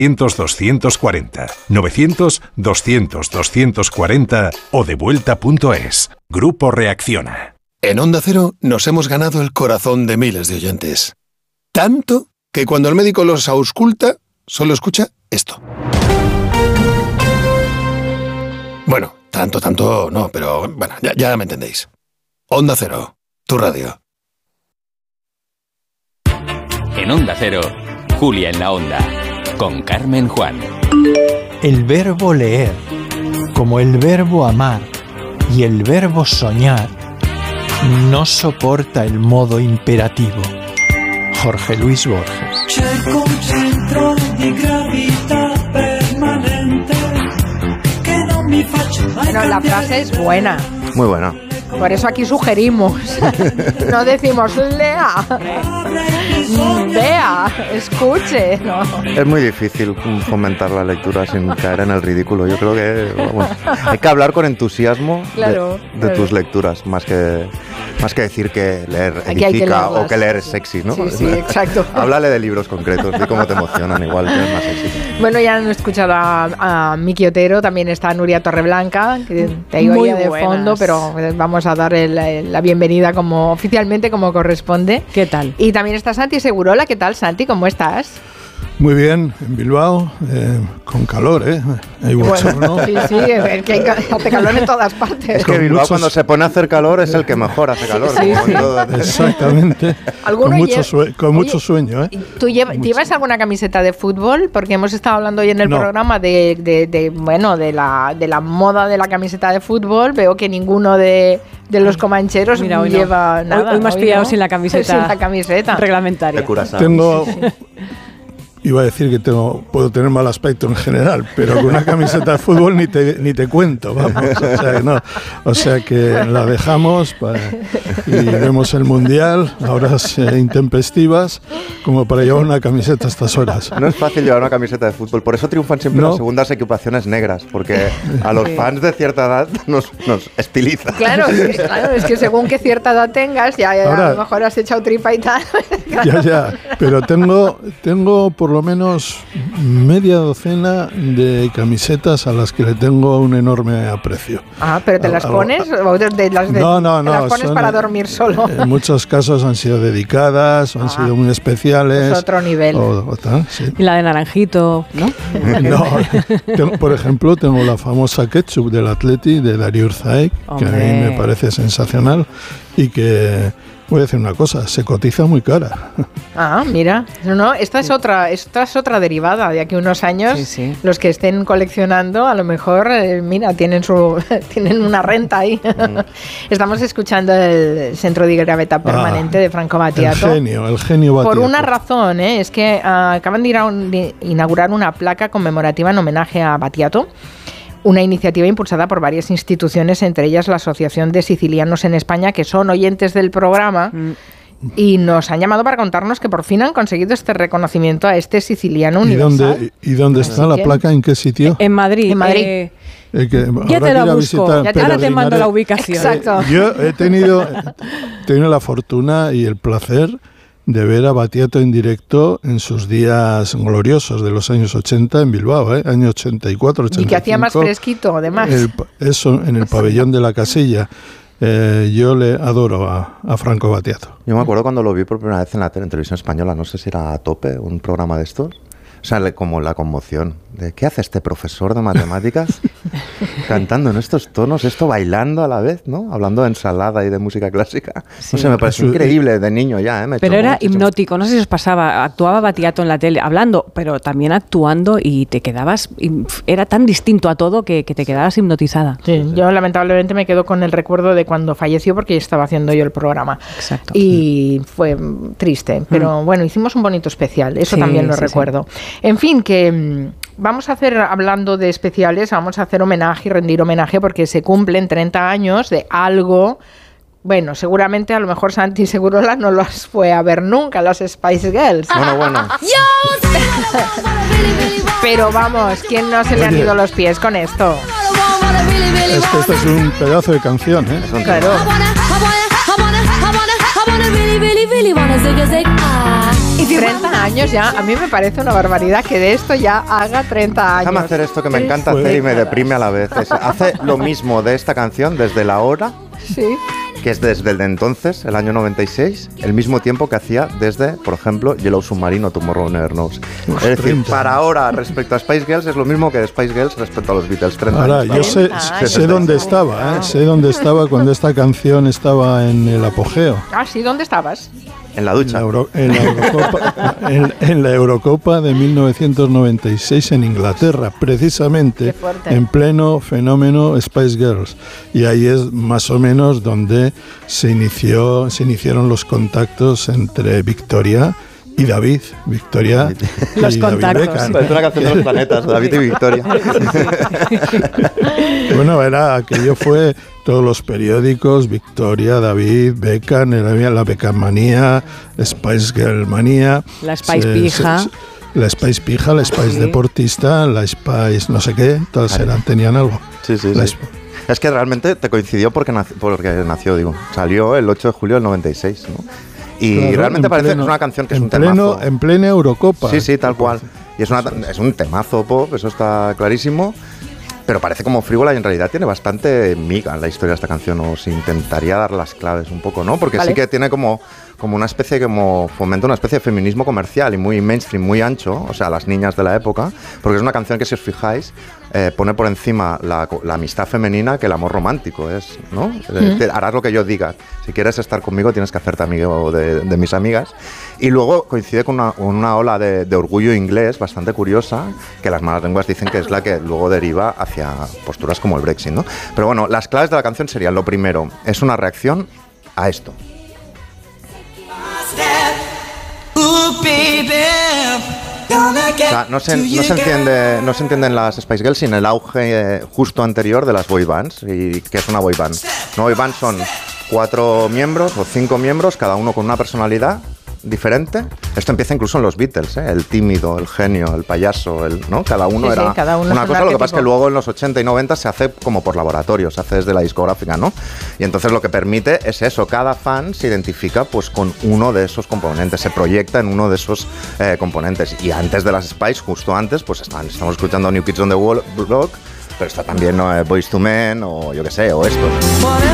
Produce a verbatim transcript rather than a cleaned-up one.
doscientos cuarenta, novecientos doscientos doscientos cuarenta o devuelta punto es. Grupo Reacciona. En Onda Cero nos hemos ganado el corazón de miles de oyentes. Tanto que cuando el médico los ausculta, solo escucha esto. Bueno, tanto, tanto no, pero bueno, ya, ya me entendéis. Onda Cero, tu radio. En Onda Cero, Julia en la Onda, con Carmen Juan. El verbo leer, como el verbo amar y el verbo soñar, no soporta el modo imperativo. Jorge Luis Borges. Cerco un centro di gravità permanente que no mi faccia mai Bueno, la frase es buena. Muy buena. Por eso aquí sugerimos. No decimos lea, vea, escuche. No. Es muy difícil fomentar la lectura sin caer en el ridículo. Yo creo que vamos, hay que hablar con entusiasmo claro, de, de claro. tus lecturas, más que más que decir que leer Aquí hay que edifica leerlas. o que leer es sexy, ¿no? Sí, sí, exacto. Háblale de libros concretos, de cómo te emocionan, igual que es más sexy. Bueno, ya han escuchado a, a Miki Otero, también está Nuria Torreblanca, que te digo Muy ya de buenas. fondo, pero vamos a dar el, la bienvenida como oficialmente como corresponde. ¿Qué tal? Y también está Santi Segurola. ¿Qué tal, Santi? ¿Cómo estás? Muy bien, en Bilbao, eh, con calor, ¿eh? Hay bochorno. Bueno, sí, sí, es que hay, hace calor en todas partes. Es que Bilbao muchos... cuando se pone a hacer calor es el que mejor hace calor. Sí, como sí. todo. Exactamente. Con, mucho, sue con Oye, mucho sueño, ¿eh? ¿Tú llevas, mucho. llevas alguna camiseta de fútbol? Porque hemos estado hablando hoy en el no. programa de, de, de, bueno, de la, de la moda de la camiseta de fútbol. Veo que ninguno de, de los comancheros Mira, hoy lleva no. nada. Hoy, hoy me has hoy pillado no. sin la camiseta, sin la camiseta reglamentaria. Tengo... Iba a decir que tengo, puedo tener mal aspecto en general, pero con una camiseta de fútbol ni te, ni te cuento, vamos. O sea, que no, o sea que la dejamos para, y vemos el Mundial a horas eh, intempestivas como para llevar una camiseta a estas horas. No es fácil llevar una camiseta de fútbol, por eso triunfan siempre no. las segundas equipaciones negras, porque a los sí. fans de cierta edad nos, nos estiliza. Claro, es que, claro, es que según qué cierta edad tengas, ya, ya Ahora, a lo mejor has echado tripa y tal. Ya, ya, pero tengo, tengo por lo menos media docena de camisetas a las que le tengo un enorme aprecio. Ah, ¿pero te las pones? ¿O de, de las de, no, no, no. ¿Te las pones son, para dormir solo? En muchos casos han sido dedicadas, han ah, sido muy especiales. Es otro nivel. O, o tal, sí. Y la de naranjito, ¿no? No, tengo, por ejemplo, tengo la famosa ketchup del Atleti, de Darío Urzaek, que a mí me parece sensacional y que... Voy a decir una cosa, se cotiza muy cara. Ah, mira, no, no, esta es otra, esta es otra derivada. De aquí a unos años, sí, sí. Los que estén coleccionando, a lo mejor, eh, mira, tienen su, tienen una renta ahí. Mm. Estamos escuchando el Centro di Gravità Permanente ah, de Franco Battiato. El genio, el genio Battiato. Por una razón, ¿eh? Es que uh, acaban de, ir a un, de inaugurar una placa conmemorativa en homenaje a Battiato. Una iniciativa impulsada por varias instituciones, entre ellas la Asociación de Sicilianos en España, que son oyentes del programa mm. y nos han llamado para contarnos que por fin han conseguido este reconocimiento a este siciliano ¿Y universal. Dónde, ¿Y dónde está la placa? ¿En qué sitio? En Madrid. En Madrid. Eh, eh, que ya te la busco, ya te, ahora te mando la ubicación. Exacto. Yo he tenido, he tenido la fortuna y el placer de ver a Battiato en directo en sus días gloriosos de los años ochenta en Bilbao, ¿eh? Año ochenta y cuatro, ochenta y cinco. Y que hacía más fresquito, además. El, eso, en el pabellón de la Casilla. Eh, yo le adoro a, a Franco Battiato. Yo me acuerdo cuando lo vi por primera vez en la tele, en televisión española, no sé si era A Tope, un programa de estos. O sea, le, como la conmoción de ¿qué hace este profesor de matemáticas cantando en estos tonos, esto bailando a la vez, ¿no? Hablando de ensalada y de música clásica. Sí. No sé, me pareció increíble de niño ya, ¿eh? Me pero era muchísimo. Hipnótico, no sé si os pasaba, actuaba Battiato en la tele, hablando, pero también actuando y te quedabas, era tan distinto a todo que, que te quedabas hipnotizada. Sí, sí, yo lamentablemente me quedo con el recuerdo de cuando falleció porque estaba haciendo yo el programa. Exacto. Y fue triste, pero mm. bueno, hicimos un bonito especial, eso sí, también lo sí, recuerdo. Sí. En fin, que vamos a hacer, hablando de especiales, vamos a hacer homenaje y rendir homenaje porque se cumplen treinta años de algo. Bueno, seguramente a lo mejor Santi Segurola no las fue a ver nunca, las Spice Girls. Bueno, bueno. Pero vamos, ¿quién no se le han ido los pies con esto? Es que esto es un pedazo de canción, ¿eh? Claro. treinta años ya, a mí me parece una barbaridad que de esto ya haga treinta años. Déjame hacer esto que me encanta hacer y me deprime a la vez. Es, hace lo mismo de esta canción desde la hora, sí, que es desde el de entonces, el año noventa y seis, el mismo tiempo que hacía desde, por ejemplo, Yellow Submarine o Tomorrow Never Knows. Es decir, para ahora, respecto a Spice Girls, es lo mismo que de Spice Girls respecto a los Beatles. treinta Ahora, años, yo sé, sé, sé dónde estaba, ¿eh? sé dónde estaba cuando esta canción estaba en el apogeo. Ah, sí, ¿dónde estabas? En la ducha. En la, Euro, en la, Eurocopa, en, en la Eurocopa de mil novecientos noventa y seis en Inglaterra, precisamente en pleno fenómeno Spice Girls. Y ahí es más o menos donde se inició, se iniciaron los contactos entre Victoria y David. Victoria y los David contactos. Beckham. Es una canción de los planetas, David y Victoria. Bueno, era aquello fue todos los periódicos, Victoria, David, Beckham, era la Beckham manía, Spice Girl manía, la Spice se, pija, se, la Spice pija, la Spice sí. deportista, la Spice no sé qué, todas eran, tenían algo. Sí, sí, sí. Es que realmente te coincidió porque nació, porque nació, digo, salió el ocho de julio del noventa y seis, ¿no? Y claro, realmente parece pleno, que es una canción que es un pleno, temazo. En plena Eurocopa. Sí, sí, tal cual. Y es, una, es un temazo pop, eso está clarísimo. Pero parece como frívola y en realidad tiene bastante miga en la historia de esta canción. Os intentaría dar las claves un poco, ¿no? Porque vale. sí que tiene como, como una especie, como fomenta una especie de feminismo comercial y muy mainstream, muy ancho, o sea, las niñas de la época, porque es una canción que, si os fijáis, eh, pone por encima la, la amistad femenina que el amor romántico, es, ¿no? Mm. Te, harás lo que yo diga. Si quieres estar conmigo, tienes que hacerte amigo de, de mis amigas. Y luego coincide con una, una ola de, de orgullo inglés bastante curiosa, que las malas lenguas dicen que es la que luego deriva hacia posturas como el Brexit, ¿no? Pero bueno, las claves de la canción serían, lo primero, es una reacción a esto. O sea, no se, no se entiende, no se entienden las Spice Girls sin el auge eh, justo anterior de las boy bands. ¿Y qué es una boy band? Una boy band son cuatro miembros o cinco miembros, cada uno con una personalidad diferente. Esto empieza incluso en los Beatles, ¿eh? El tímido, el genio, el payaso, el, ¿no? Cada uno sí, era sí, cada uno una cosa, lo que pasa es que luego en los ochenta y noventa se hace como por laboratorio, se hace desde la discográfica, ¿no? Y entonces lo que permite es eso, cada fan se identifica pues con uno de esos componentes, se proyecta en uno de esos eh, componentes. Y antes de las Spice, justo antes, pues están, estamos escuchando New Kids on the Block, pero está también ¿no? Boyz two Men o yo qué sé, o esto.